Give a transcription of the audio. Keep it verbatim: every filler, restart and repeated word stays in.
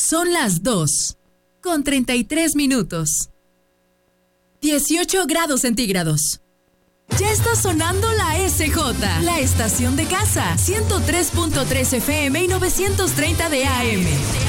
Son las dos, con treinta y tres minutos. dieciocho grados centígrados. Ya está sonando la S J, la estación de casa, ciento tres punto tres F M y novecientos treinta de A M.